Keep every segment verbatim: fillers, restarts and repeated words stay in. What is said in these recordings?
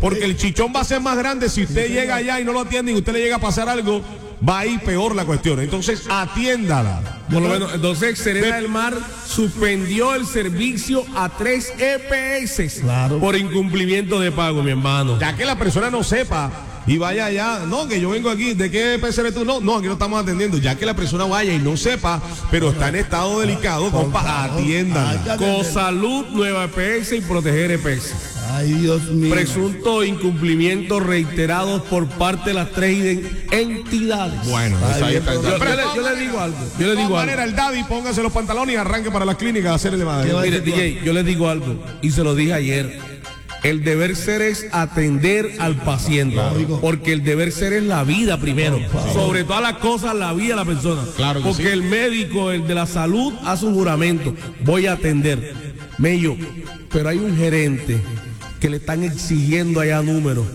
porque el chichón va a ser más grande si usted llega allá y no lo atiende y usted le llega a pasar algo. Va a ir peor la cuestión. Entonces, atiéndala. Por lo menos, entonces, Serena del Mar suspendió el servicio a tres E P S claro. por incumplimiento de pago, mi hermano. Ya que la persona no sepa y vaya allá, no, que yo vengo aquí, ¿de qué E P S eres tú? No, no, aquí no estamos atendiendo. Ya que la persona vaya y no sepa, pero está en estado delicado, compa, atiéndala. Cosalud, Nueva E P S y Proteger E P S. Ay, Dios mío. Presunto incumplimientos reiterados por parte de las tres entidades. Bueno, Ay, ahí bien, está. Yo, Pero, yo le, yo le digo algo. Yo le de digo todas algo. maneras, el Daddy, póngase los pantalones y arranque para las clínicas a hacerle de madre. Mire, D J, yo le digo algo. Y se lo dije ayer. El deber ser es atender al paciente. Claro. Porque el deber ser es la vida primero. Sobre todas las cosas, la vida de la persona. Claro que porque sí. el médico, el de la salud, hace un juramento. Voy a atender. Mello, pero hay un gerente que le están exigiendo allá números.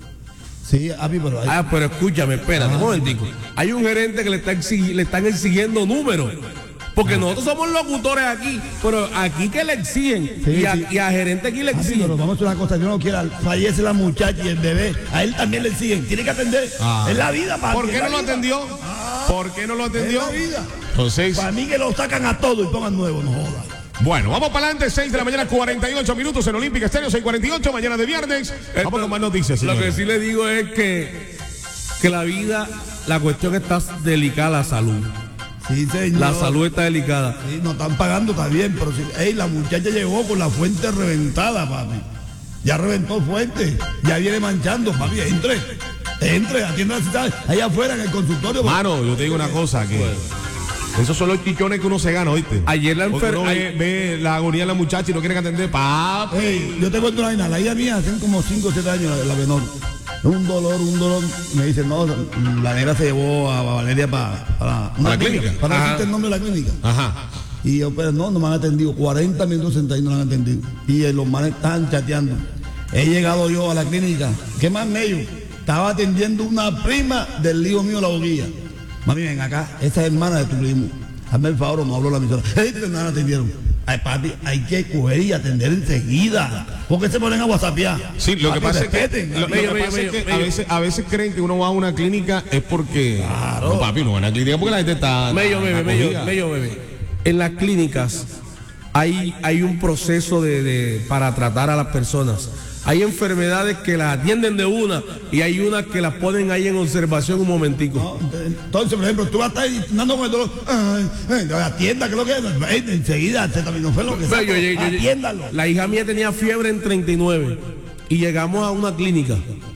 Sí, Api, pero hay... Ah, pero escúchame, espérate, un momentico. Hay un gerente que le, está exigi- le están exigiendo números. Porque nosotros somos locutores aquí, pero aquí que le exigen. Sí, y, a, sí. y a gerente aquí le Papi, exigen. pero vamos a hacer una cosa, yo no quiera, fallece la muchacha y el bebé, a él también le siguen, tiene que atender, Ah. es la vida, papi. ¿Por qué es no la lo vida. atendió? ¿Por qué no lo Es atendió? la vida. Entonces, Para mí que lo sacan a todo y pongan nuevo, no joda. bueno, vamos para adelante, seis de la mañana, cuarenta y ocho minutos en Olímpica Estéreo, seis cuarenta y ocho, mañana de viernes. Vamos con más noticias, Lo señores. que sí le digo es que, que la vida, la cuestión está delicada, la salud. Sí, señor. La salud está delicada. Sí, nos están pagando, está bien, pero si, ey, la muchacha llegó con la fuente reventada, papi. Ya reventó fuente, ya viene manchando, papi, entre, entre, atienda, ¿sabes? Allá afuera en el consultorio. Mano, yo te digo una cosa, que esos son los chichones que uno se gana, ¿oíste? Ayer la Porque uno enfermera. ve, ve la agonía de la muchacha y no quieren atender, papi. Ey, yo te cuento una vaina, la hija mía hace como cinco o siete años, la, la menor. Un dolor, un dolor. Me dice, no, la negra se llevó a Valeria para pa, ¿Para la clínica? Para Ajá. decirte el nombre de la clínica. Ajá. Y yo, pero no, no me han atendido. cuarenta minutos sentados y no me han atendido. Y eh, los manes están chateando. He llegado yo a la clínica. ¿Qué más medio? Estaba atendiendo una prima del lío mío, la boguilla. Mami, ven acá, esa es hermana de tu primo. Hazme el favor, no hablo la emisora. Hey, no me atendieron. Ay, papi, hay que coger y atender enseguida. ¿Por qué se ponen a whatsappear? Sí, lo que Papi, pasa es que, respeten. lo, lo que Medio, pasa medio, es que medio, a, medio. veces, a veces creen que uno va a una clínica es porque... No, papi, no va a una clínica porque la gente está... Mello, está bebé, mello, cogida. mello, bebé. En las clínicas hay, hay un proceso de, de- para tratar a las personas. Hay enfermedades que las atienden de una y hay unas que las ponen ahí en observación un momentico. No, entonces, por ejemplo, tú vas a estar andando con el dolor, ay, ay, atienda, que es lo que es, Ey, enseguida, acetaminofén, lo que sea, Yo- yo- yo- yo- atiéndalo. La hija mía tenía fiebre en treinta y nueve y llegamos a una clínica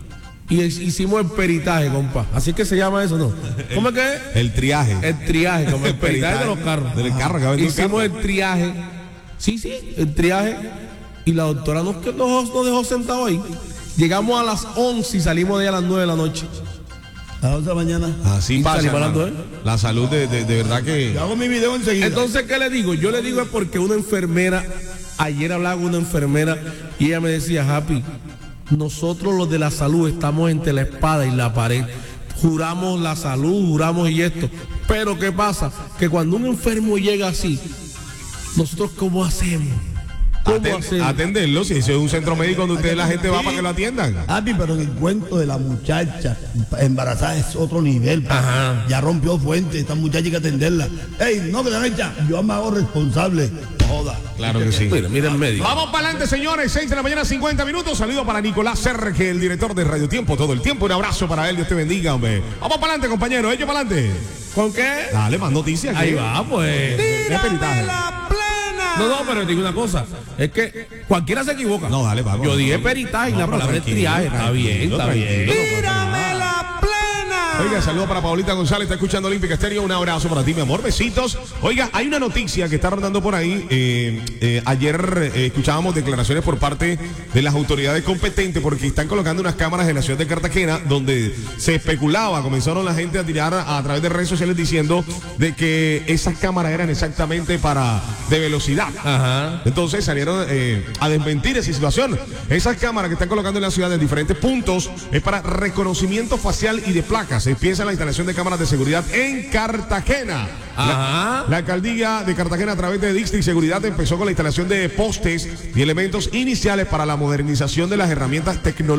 y es- hicimos el peritaje, compa. Así que se llama eso, ¿no? ¿Cómo es que es? El triaje. El triaje, como el peritaje de los carros. Del carro que va en tu Hicimos carro. el triaje. Sí, sí, el triaje. Y la doctora nos, nos, nos dejó sentados ahí. Llegamos a las once y salimos de ahí a las nueve de la noche. A las once de la mañana. Así Y pasa, salimos hermano. hablando, ¿eh? La salud de, de, de verdad que... Yo hago mi video enseguida. Entonces, ¿qué le digo? Yo le digo es porque una enfermera, ayer hablaba con una enfermera y ella me decía, Happy, nosotros los de la salud estamos entre la espada y la pared. Juramos la salud, juramos y esto. Pero ¿qué pasa? Que cuando un enfermo llega así, nosotros ¿cómo hacemos? ¿Cómo Aten- hacemos? atenderlo, si eso es un centro médico donde usted, la gente va para que lo atiendan. Papi, pero en el cuento de la muchacha embarazada es otro nivel. papi. Ajá. Ya rompió fuente, esta muchacha hay que atenderla. Ey, no, que la hecha, yo me hago responsable. Joda. Claro que sí. Mira, mira el médico. Vamos para adelante, señores. seis de la mañana, cincuenta minutos. Saludo para Nicolás Serge, el director de Radio Tiempo todo el tiempo. Un abrazo para él. Dios te bendiga, hombre. Vamos para adelante, compañero. Ellos para adelante. ¿Con qué? Dale, más noticias. Ahí que- va, pues. de peritaje. No, no, pero te digo una cosa. Es que cualquiera se equivoca. No, dale, vamos. Yo dije peritaje y No, la pero palabra es tranquilo, triaje. Está tranquilo, bien, está bien. tranquilo, no pasa nada. Oiga, saludo para Paulita González, está escuchando Olímpica Estéreo. Un abrazo para ti, mi amor. Besitos. Oiga, hay una noticia que está rondando por ahí. Eh, eh, ayer eh, escuchábamos declaraciones por parte de las autoridades competentes porque están colocando unas cámaras en la ciudad de Cartagena donde se especulaba, comenzaron la gente a tirar a, a través de redes sociales diciendo de que esas cámaras eran exactamente para de velocidad. Ajá. Entonces salieron eh, a desmentir esa situación. Esas cámaras que están colocando en la ciudad en diferentes puntos es para reconocimiento facial y de placas. Se empieza la instalación de cámaras de seguridad en Cartagena. La, Ajá. la alcaldía de Cartagena a través de District Seguridad empezó con la instalación de postes y elementos iniciales para la modernización de las herramientas tecnológicas